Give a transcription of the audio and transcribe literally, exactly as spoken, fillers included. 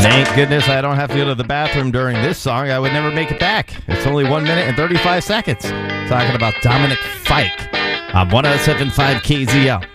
Thank goodness I don't have to go to the bathroom during this song. I would never make it back. It's only one minute and thirty-five seconds. Talking about Dominic Fike on one oh seven point five K Z L.